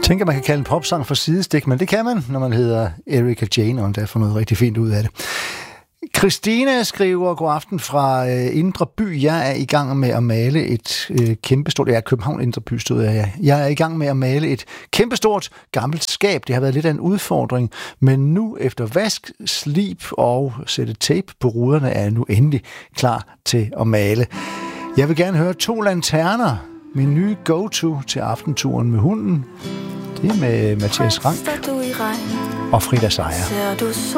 tænker, man kan kalde en popsang for sidestik, men det kan man, når man hedder Erika Jane, og der får noget rigtig fint ud af det. Christina skriver, god aften fra Indre By. Jeg er i gang med at male et kæmpestort... Ja, København Indre By stod jeg. Jeg er i gang med at male et kæmpestort gammelt skab. Det har været lidt af en udfordring, men nu efter vask, slib og sætte tape på ruderne, er jeg nu endelig klar til at male. Jeg vil gerne høre 2 lanterner. Min nye go-to til aftenturen med hunden. Det er med Mathias Rank og Frida Seier.